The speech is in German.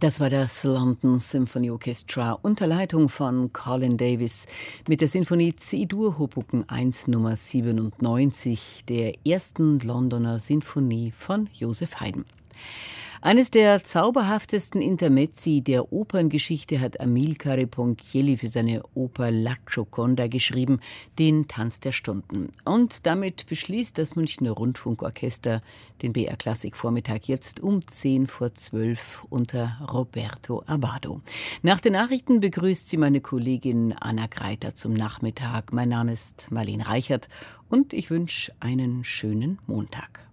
Das war das London Symphony Orchestra unter Leitung von Colin Davis mit der Sinfonie C-Dur Hoboken 1 Nummer 97 der ersten Londoner Sinfonie von Joseph Haydn. Eines der zauberhaftesten Intermezzi der Operngeschichte hat Amilcare Ponchielli für seine Oper La Gioconda geschrieben, den Tanz der Stunden. Und damit beschließt das Münchner Rundfunkorchester den BR Klassik Vormittag jetzt um 10:12 unter Roberto Abbado. Nach den Nachrichten begrüßt sie meine Kollegin Anna Greiter zum Nachmittag. Mein Name ist Marlene Reichert und ich wünsche einen schönen Montag.